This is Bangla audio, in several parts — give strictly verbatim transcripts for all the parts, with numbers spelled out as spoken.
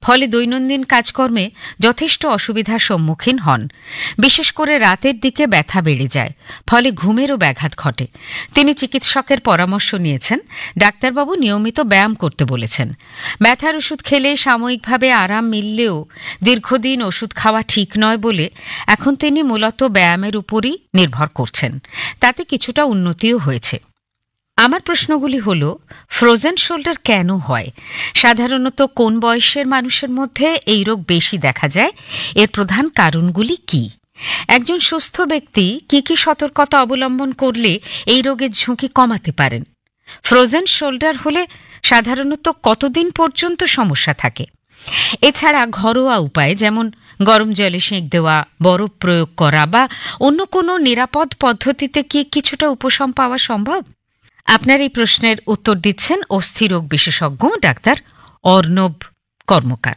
ফলে দৈনন্দিন কাজকর্মে যথেষ্ট অসুবিধার সম্মুখীন হন। বিশেষ করে রাতের দিকে ব্যথা বেড়ে যায়, ফলে ঘুমেরও ব্যাঘাত ঘটে। তিনি চিকিৎসকের পরামর্শ নিয়েছেন। ডাক্তারবাবু নিয়মিত ব্যায়াম করতে বলেছেন। ব্যথার ওষুধ খেলে সাময়িকভাবে আরাম মিললেও দীর্ঘদিন ওষুধ খাওয়া ঠিক নয় বলে এখন তিনি মূলত ব্যায়ামের উপরই নির্ভর করছেন। তাতে কিছুটা উন্নতিও হয়েছে। আমার প্রশ্নগুলি হল, ফ্রোজেন শোল্ডার কেন হয়? সাধারণত কোন বয়সের মানুষের মধ্যে এই রোগ বেশি দেখা যায়? এর প্রধান কারণগুলি কি? একজন সুস্থ ব্যক্তি কি কি সতর্কতা অবলম্বন করলে এই রোগের ঝুঁকি কমাতে পারেন? ফ্রোজেন শোল্ডার হলে সাধারণত কতদিন পর্যন্ত সমস্যা থাকে? এছাড়া ঘরোয়া উপায় যেমন গরম জলে সেঁক দেওয়া, বরফ প্রয়োগ করা বা অন্য কোনো নিরাপদ পদ্ধতিতে কি কিছুটা উপশম পাওয়া সম্ভব? আপনার এই প্রশ্নের উত্তর দিচ্ছেন অস্থিরোগ বিশেষজ্ঞ ডাক্তার অর্ণব কর্মকার।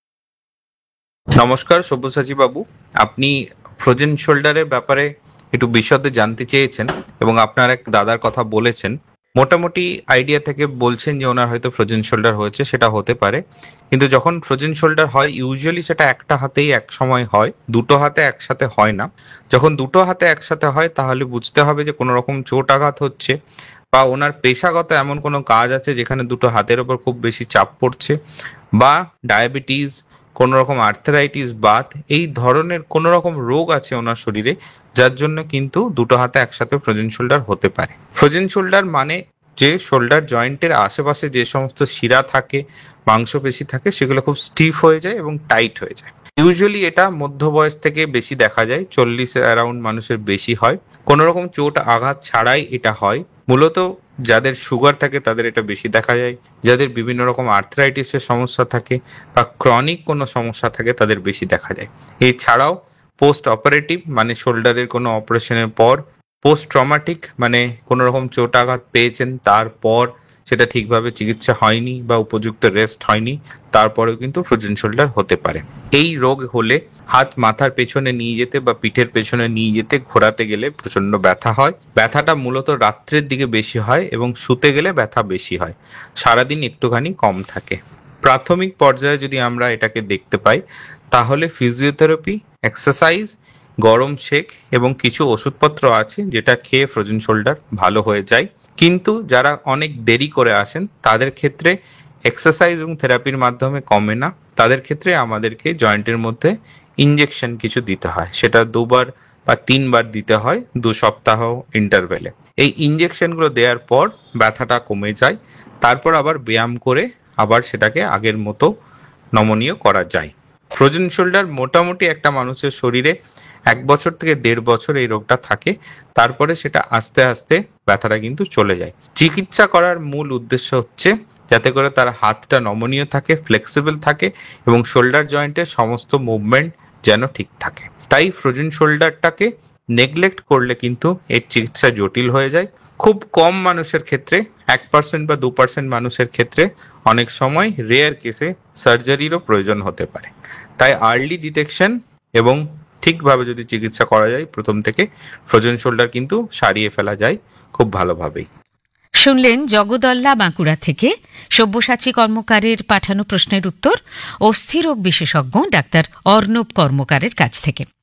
নমস্কার সব্যসাচী বাবু, আপনি ফ্রোজেন শোল্ডারের ব্যাপারে একটু বিশদে জানতে চেয়েছেন এবং আপনার এক দাদার কথা বলেছেন। মোটামুটি আইডিয়া থেকে বলছেন যে ওনার হয়তো ফ্রোজেন শোল্ডার হয়েছে, সেটা হতে পারে। কিন্তু যখন ফ্রোজেন শোল্ডার হয় ইউজুয়ালি সেটা একটা হাতেই এক সময় হয়, দুটো হাতে একসাথে হয় না। যখন দুটো হাতে একসাথে হয় তাহলে বুঝতে হবে যে কোনো রকম চোট আঘাত হচ্ছে বা ওনার পেশাগত এমন কোনো কাজ আছে যেখানে দুটো হাতের ওপর খুব বেশি চাপ পড়ছে, বা ডায়াবেটিস, কোনো রকম আর্থারাইটিস, বাত, এই ধরনের কোনো রকম রোগ আছে ওনার শরীরে যার জন্য কিন্তু দুটো হাতে একসাথে ফ্রোজেন শোল্ডার হতে পারে। ফ্রোজেন শোল্ডার মানে যে শোল্ডার জয়েন্টের আশেপাশে যে সমস্ত শিরা থাকে, মাংসপেশি থাকে, সেগুলো খুব স্টিফ হয়ে যায় এবং টাইট হয়ে যায়। ইউজুয়ালি এটা মধ্য বয়স থেকে বেশি দেখা যায়, চল্লিশ অ্যারাউন্ড মানুষের বেশি হয়। কোনো রকম চোট আঘাত ছাড়াই এটা হয়। মূলত যাদের সুগার থাকে তাদের এটা বেশি দেখা যায়, যাদের বিভিন্ন রকম আর্থ্রাইটিসের সমস্যা থাকে বা ক্রনিক কোনো সমস্যা থাকে তাদের বেশি দেখা যায়। এছাড়াও পোস্ট অপারেটিভ মানে শোল্ডারের কোনো অপারেশনের পর, পোস্ট ট্রমাটিক মানে কোনো রকম চোট আঘাত পেয়েছেন তারপর সেটা ঠিকভাবে চিকিৎসা হয়নি বা উপযুক্ত রেস্ট হয়নি, তারপরেও কিন্তু ফ্রোজেন শোল্ডার হতে পারে। এই রোগ হলে হাত মাথার পেছনে নিয়ে যেতে বা পিঠের পেছনে নিয়ে যেতে, ঘোরাতে গেলে প্রচন্ড ব্যথা হয়। ব্যথাটা মূলত রাত্রের দিকে বেশি হয় এবং শুতে গেলে ব্যথা বেশি হয়, সারাদিন একটুখানি কম থাকে। প্রাথমিক পর্যায়ে যদি আমরা এটাকে দেখতে পাই তাহলে ফিজিওথেরাপি, এক্সারসাইজ, গরম সেক এবং কিছু ওষুধপত্র আছে যেটা খেয়ে ফ্রোজেন শোল্ডার ভালো হয়ে যায়। কিন্তু যারা অনেক দেরি করে আসেন তাদের ক্ষেত্রে এক্সারসাইজ এবং থেরাপির মাধ্যমে কমে না, তাদের ক্ষেত্রে আমাদেরকে জয়েন্টের মধ্যে ইনজেকশন কিছু দিতে হয়। সেটা দুবার বা তিনবার দিতে হয় দু সপ্তাহ ইন্টারভেলে। এই ইনজেকশনগুলো দেওয়ার পর ব্যথাটা কমে যায়, তারপর আবার ব্যায়াম করে আবার সেটাকে আগের মতো নমনীয় করা যায়। ফ্রোজেন শোল্ডার মোটামুটি একটা মানুষের শরীরে এক বছর থেকে দেড় বছর এই রোগটা থাকে, তারপরে সেটা আস্তে আস্তে ব্যথাটা কিন্তু চলে যায়। চিকিৎসা করার মূল উদ্দেশ্য হচ্ছে যাতে করে তার হাতটা নমনীয় থাকে, ফ্লেক্সিবল থাকে এবং শোল্ডার জয়েন্টের সমস্ত মুভমেন্ট যেন ঠিক থাকে। তাই ফ্রোজেন শোল্ডারটাকে নেগলেক্ট করলে কিন্তু এর চিকিৎসা জটিল হয়ে যায়। খুব কম মানুষের ক্ষেত্রে, এক পার্সেন্ট বা দু পার্সেন্ট মানুষের ক্ষেত্রে অনেক সময় রেয়ার কেসে সার্জারিরও প্রয়োজন হতে পারে। তাই আর্লি ডিটেকশন এবং ঠিকভাবে যদি চিকিৎসা করা যায় প্রথম থেকে, ফ্রোজেন শোল্ডার কিন্তু সারিয়ে ফেলা যায় খুব ভালোভাবেই। শুনলেন জগদল্লা বাঁকুড়া থেকে সব্যসাচী কর্মকারের পাঠানো প্রশ্নের উত্তর অস্থিরোগ বিশেষজ্ঞ ডাক্তার অর্ণব কর্মকারের কাছ থেকে।